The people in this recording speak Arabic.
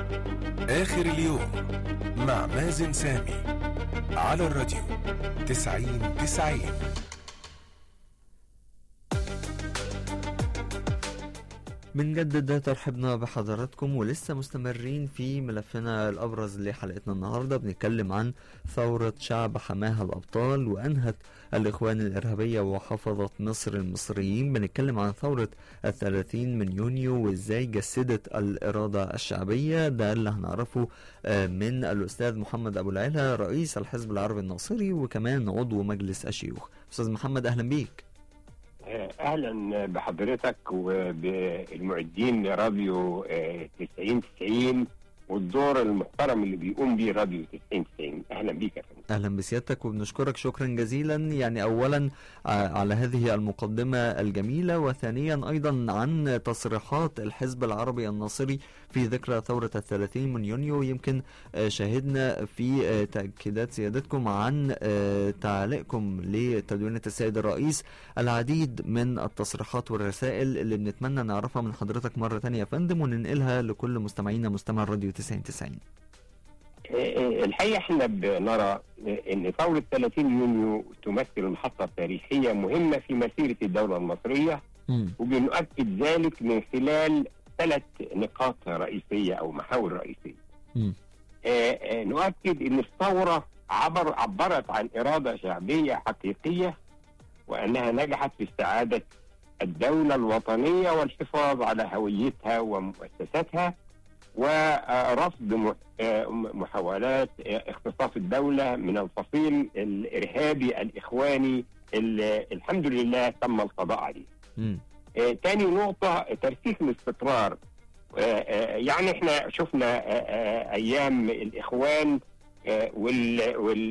آخر اليوم مع مازن سامي على الراديو 90-90. بنجدد ترحيبنا بحضراتكم ولسه مستمرين في ملفنا الأبرز لحلقتنا النهاردة. بنتكلم عن ثورة شعب حماها الأبطال وأنهت الإخوان الإرهابية وحفظت مصر المصريين. بنتكلم عن ثورة 30 من يونيو وإزاي جسدت الإرادة الشعبية. ده اللي هنعرفه من الأستاذ محمد أبو العلا رئيس الحزب العربي الناصري وكمان عضو مجلس الشيوخ. أستاذ محمد أهلا بيك. اهلا بحضرتك وبالمعدين راديو 90-90 والدور المحترم اللي بيقوم بيه راديو 90-90. اهلا بيك يا فندم. اهلا بسيادتك وبنشكرك شكرا جزيلا. يعني اولا على هذه المقدمة الجميلة، وثانيا ايضا عن تصريحات الحزب العربي الناصري في ذكرى ثورة 30 من يونيو. يمكن شاهدنا في تأكيدات سيادتكم عن تعليقكم لتدوينة السيد الرئيس العديد من التصريحات والرسائل اللي بنتمنى نعرفها من حضرتك مرة تانية يا فندم وننقلها لكل مستمعينا مستمع الراديو 90-90. الحقيقة احنا بنرى ان ثورة 30 يونيو تمثل محطة تاريخية مهمة في مسيرة الدولة المصرية، وبنؤكد ذلك من خلال 3 نقاط رئيسية او محاور رئيسية. نؤكد ان الثورة عبرت عن إرادة شعبية حقيقية، وانها نجحت في استعادة الدولة الوطنية والحفاظ على هويتها ومؤسساتها، ورفض محاولات اختصاص الدولة من الفصيل الإرهابي الإخواني اللي الحمد لله تم القضاء عليه. تاني نقطة ترسيخ الاستقرار. يعني احنا شفنا أيام الإخوان